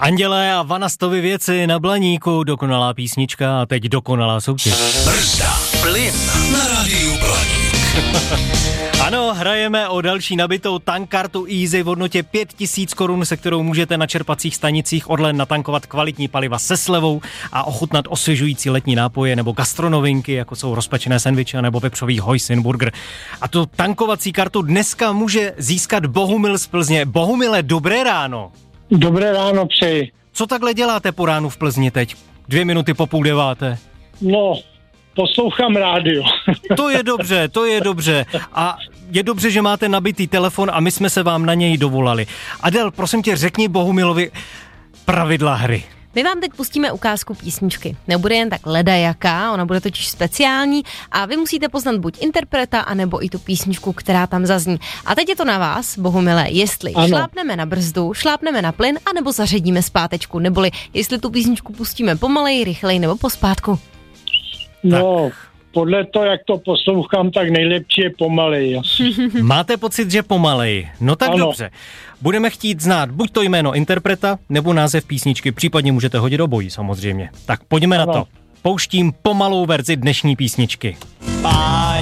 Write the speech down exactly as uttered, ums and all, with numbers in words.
Andělé a Vanastovy věci na Blaníku, dokonalá písnička a teď dokonalá soutěž. Brzda, plyn na rádiu Blaník. Ano, hrajeme o další nabitou tankkartu Easy v hodnotě pět tisíc korun, se kterou můžete na čerpacích stanicích Orlen natankovat kvalitní paliva se slevou a ochutnat osvěžující letní nápoje nebo gastronovinky, jako jsou rozpečené sendviče nebo vepřový hojsinburger. A tu tankovací kartu dneska může získat Bohumil z Plzně. Bohumile, dobré ráno. Dobré ráno přeji. Co takhle děláte po ránu v Plzni teď? Dvě minuty po půl deváté. No, poslouchám rádio. To je dobře, to je dobře. A je dobře, že máte nabitý telefon a my jsme se vám na něj dovolali. Adel, prosím tě, řekni Bohumilovi pravidla hry. My vám teď pustíme ukázku písničky. Nebude jen tak ledajaká, ona bude totiž speciální a vy musíte poznat buď interpreta, anebo i tu písničku, která tam zazní. A teď je to na vás, Bohumile, jestli ano. šlápneme na brzdu, šlápneme na plyn, anebo zařadíme zpátečku, neboli jestli tu písničku pustíme pomalej, rychleji nebo pospátku. No, podle toho, jak to poslouchám, tak nejlepší je pomalej. Máte pocit, že pomalej? No tak ano. Dobře. Budeme chtít znát buď to jméno interpreta, nebo název písničky, případně můžete hodit obojí samozřejmě. Tak pojďme ano. na to. Pouštím pomalou verzi dnešní písničky. Páň